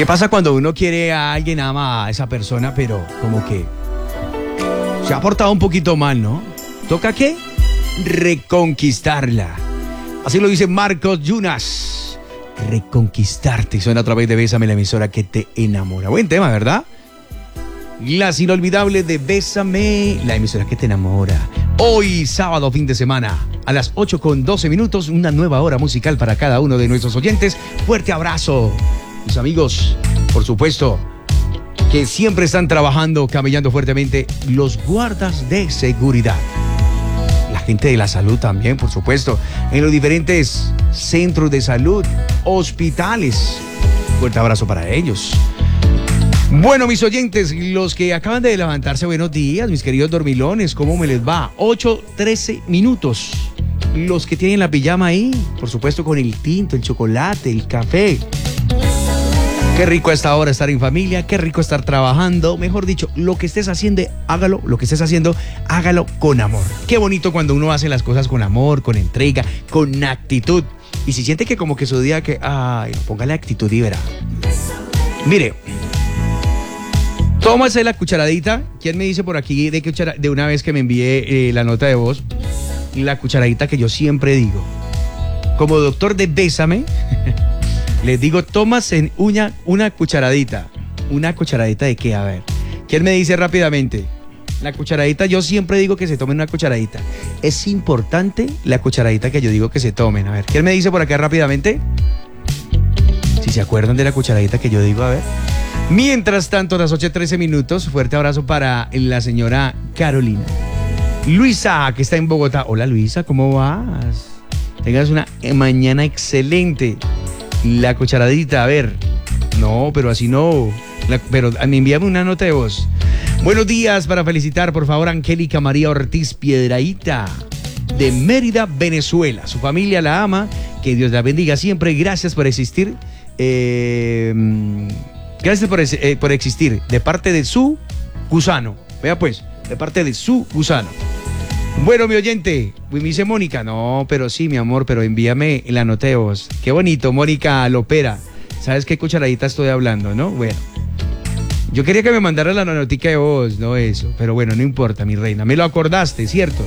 ¿Qué pasa cuando uno quiere a alguien, ama a esa persona, pero como que se ha portado un poquito mal, ¿no? ¿Toca qué? Reconquistarla. Así lo dice Marcos Yunas. Reconquistarte. Suena a través de Bésame, la emisora que te enamora. Buen tema, ¿verdad? Las inolvidables de Bésame, la emisora que te enamora. Hoy, sábado, fin de semana, a las 8:12, una nueva hora musical para cada uno de nuestros oyentes. Fuerte abrazo, mis amigos, por supuesto, que siempre están trabajando, camellando fuertemente, los guardas de seguridad. La gente de la salud también, por supuesto, en los diferentes centros de salud, hospitales. Fuerte abrazo para ellos. Bueno, mis oyentes, los que acaban de levantarse, buenos días, mis queridos dormilones, ¿cómo me les va? 8:13. Los que tienen la pijama ahí, por supuesto, con el tinto, el chocolate, el café. Qué rico a esta hora estar en familia, qué rico estar trabajando. Mejor dicho, lo que estés haciendo, hágalo. Lo que estés haciendo, hágalo con amor. Qué bonito cuando uno hace las cosas con amor, con entrega, con actitud. Y si siente que como que su día que, póngale actitud y verá. Mire, tómase la cucharadita. ¿Quién me dice por aquí de una vez que me envíe la nota de voz? La cucharadita que yo siempre digo. Como doctor de Bésame, les digo, tomas en una cucharadita. ¿Una cucharadita de qué? A ver. ¿Quién me dice rápidamente? La cucharadita, yo siempre digo que se tomen una cucharadita. Es importante la cucharadita que yo digo que se tomen. A ver, ¿quién me dice por acá rápidamente? Si se acuerdan de la cucharadita que yo digo, a ver. Mientras tanto, a las 8:13, fuerte abrazo para la señora Carolina. Luisa, que está en Bogotá. Hola, Luisa, ¿cómo vas? Tengas una mañana excelente. La cucharadita, a ver. No, pero así no. Pero envíame una nota de voz. Buenos días para felicitar, por favor, a Angélica María Ortiz Piedrahíta, de Mérida, Venezuela. Su familia la ama. Que Dios la bendiga siempre. Gracias por existir. Gracias por existir. De parte de su gusano. Vea pues, de parte de su gusano. Bueno, mi oyente, me dice Mónica. No, pero sí, mi amor, pero envíame la nota de voz. Qué bonito, Mónica Lopera. ¿Sabes qué cucharadita estoy hablando, no? Bueno, yo quería que me mandara la notica de voz, no eso. Pero bueno, no importa, mi reina. Me lo acordaste, ¿cierto?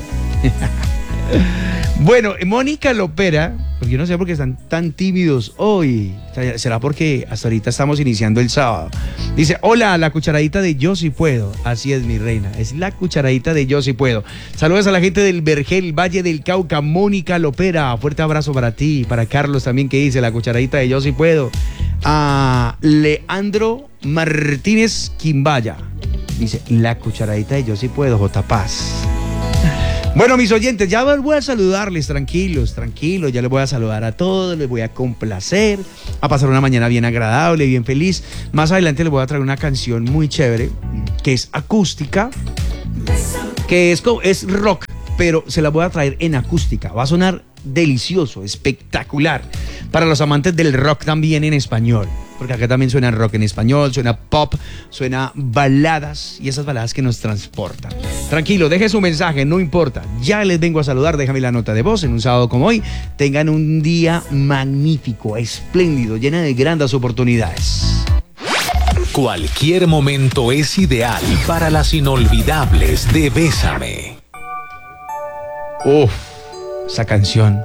Bueno, Mónica Lopera, porque yo no sé por qué están tan tímidos hoy. ¿Será porque hasta ahorita estamos iniciando el sábado? Dice, hola, la cucharadita de Yo Sí Puedo. Así es, mi reina, es la cucharadita de Yo Sí Puedo. Saludos a la gente del Vergel, Valle del Cauca, Mónica Lopera. Fuerte abrazo para ti, para Carlos también, que dice la cucharadita de Yo Sí Puedo. A Leandro Martínez Quimbaya. Dice, la cucharadita de Yo Sí Puedo, J. Paz. Bueno, mis oyentes, ya voy a saludarles, tranquilos, ya les voy a saludar a todos, les voy a complacer, a pasar una mañana bien agradable, bien feliz. Más adelante les voy a traer una canción muy chévere, que es acústica, que es rock, pero se la voy a traer en acústica. Va a sonar delicioso, espectacular, para los amantes del rock también en español. Porque acá también suena rock en español, suena pop, suena baladas y esas baladas que nos transportan. Tranquilo, deje su mensaje, no importa. Ya les vengo a saludar, déjame la nota de voz en un sábado como hoy. Tengan un día magnífico, espléndido, lleno de grandes oportunidades. Cualquier momento es ideal para las inolvidables de Bésame. Uf, esa canción.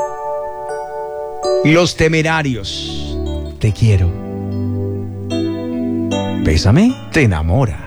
Los Temerarios, te quiero. Bésame, te enamora.